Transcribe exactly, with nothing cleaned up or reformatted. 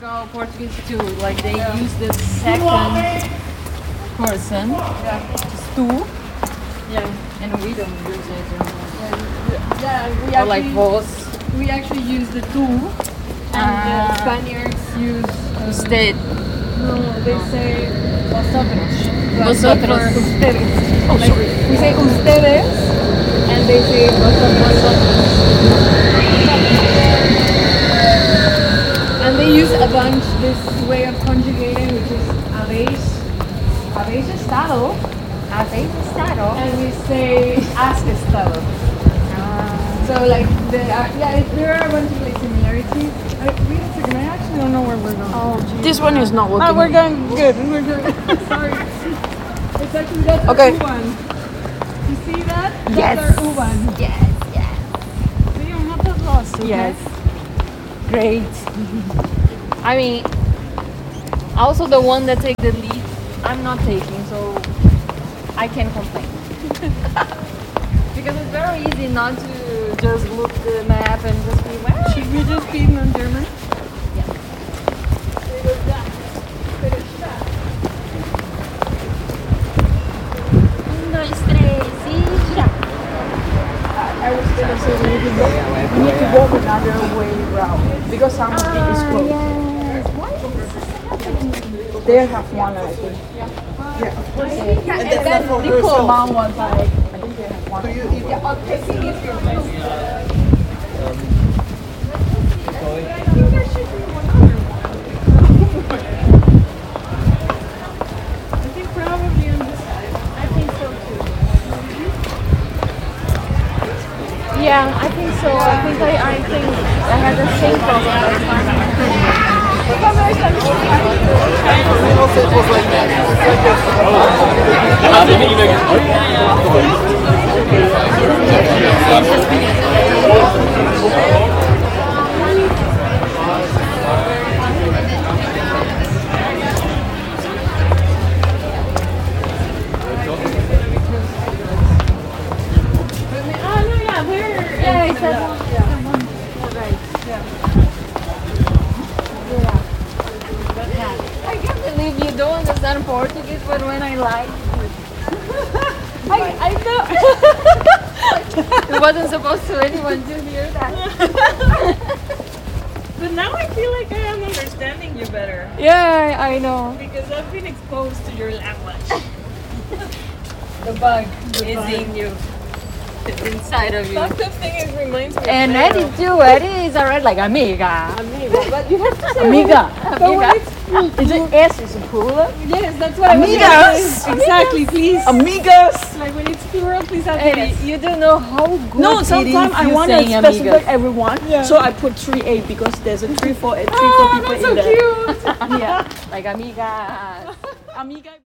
Portugal, Portuguese too. Like they yeah. use the second person, yeah. Just two. Yeah. And we don't use it. Yeah, yeah we or actually, like vos. We actually use the two, and uh, the Spaniards use uh, usted. No, they no. say vosotros. Vosotros. Ustedes. Oh, like, sorry. We say ustedes, and they say vosotros. And they use a bunch this way of conjugating, which is habéis, habéis estado, habéis estado, and we say has estado. Ah. So like the uh, yeah, it, there are a bunch of like similarities. I, wait a second, I actually don't know where we're going. Oh, geez. This one is not working. Oh, we're going good. We're good. Sorry. It's actually that's okay. our U-one. You see that? That's yes. our U-one. Yes, yes. So you're not lost. Okay? Yes. Great. I mean, also the one that takes the lead, I'm not taking, so I can't complain. Because it's very easy not to just look the map and just be, well, should we just be in German? Yeah. Un, dos, tres, y ya. I was gonna say we need to go, we need to go another way round because some of it is closed. Yes. Why is this happening? They have one, I think. Yeah. Yeah, of course. And, and then Nicole mom was like, I think they have one. yeah, I'll take it if you're best. I think probably on this side. I think so too. Yeah, I think so. I think I, I think I had the same problem. Portuguese, but when I like I, I know. It wasn't supposed to anyone to hear that. But now I feel like I am understanding you better. Yeah, I know. Because I've been exposed to your language. The bug the is bug. in you. It's inside of you. Fucked up thing is reminds me and of Eddie too. Eddie is already like amiga. Amiga. But you have to say amiga. Amiga. Is it S is a plural? Yes, that's what Amigas. I was saying. Exactly, please. Amigas. Like when it's plural, please have Eddie, yes. you don't know how good No, it sometimes is I you want to saying specify amigas. everyone, Yeah. so I put three A because there's a three for three Oh, for people that's so in there. cute. Yeah, Like amigas. amiga.